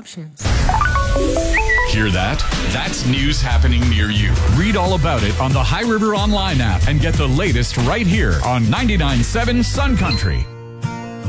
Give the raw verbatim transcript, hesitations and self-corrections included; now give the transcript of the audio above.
options. Hear that? That's news happening near you. Read all about it on the High River Online app and get the latest right here on ninety-nine point seven Sun Country.